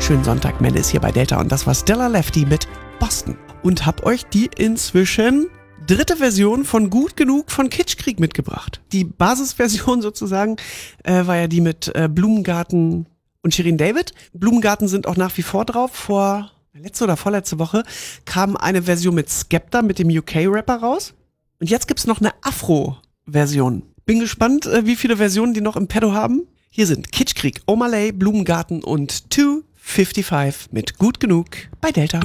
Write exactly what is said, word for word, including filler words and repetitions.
Schönen Sonntag, Melle ist hier bei Delta und das war Stella Lefty mit Boston. Und hab euch die inzwischen dritte Version von Gut Genug von Kitschkrieg mitgebracht. Die Basisversion sozusagen äh, war ja die mit äh, Blumengarten und Shirin David. Blumengarten sind auch nach wie vor drauf. Vor letzte oder vorletzte Woche kam eine Version mit Skepta, mit dem U K-Rapper raus. Und jetzt gibt's noch eine Afro-Version. Bin gespannt, äh, wie viele Versionen die noch im Pedo haben. Hier sind Kitschkrieg, Omalay, Blumengarten und zwei fünfundfünfzig mit Gut Genug bei Delta.